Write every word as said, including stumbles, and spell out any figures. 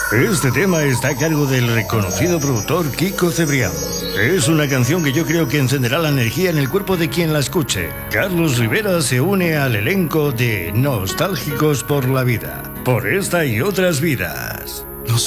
Este tema está a cargo del reconocido productor Kiko Cebrián. Es una canción que yo creo que encenderá la energía en el cuerpo de quien la escuche. Carlos Rivera se une al elenco de Nostálgicos por la Vida, por esta y otras vidas.